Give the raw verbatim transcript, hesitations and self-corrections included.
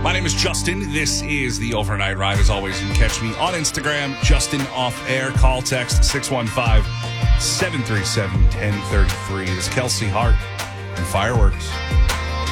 My name is Justin. This is the Overnight Ride. As always, you can catch me on Instagram, Justin Off Air. Call text six one five, seven three seven, one zero three three. This is Kelsey Hart and Fireworks.